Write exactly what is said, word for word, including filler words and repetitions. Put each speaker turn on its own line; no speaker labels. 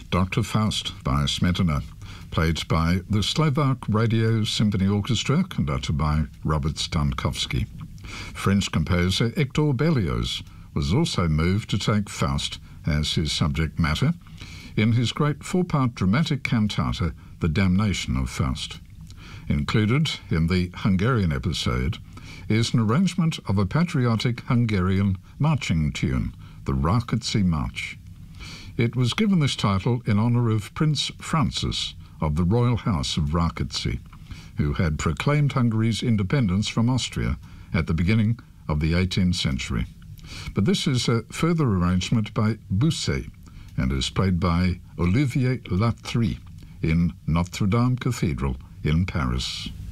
Doctor Faust by Smetana, played by the Slovak Radio Symphony Orchestra, conducted by Robert Stankowski. French composer Hector Berlioz was also moved to take Faust as his subject matter in his great four-part dramatic cantata, The Damnation of Faust. Included in the Hungarian episode is an arrangement of a patriotic Hungarian marching tune, the Rákóczi March. It was given this title in honour of Prince Francis of the Royal House of Rákóczi, who had proclaimed Hungary's independence from Austria at the beginning of the eighteenth century. But this is a further arrangement by Bousset and is played by Olivier Latry in Notre Dame Cathedral in Paris.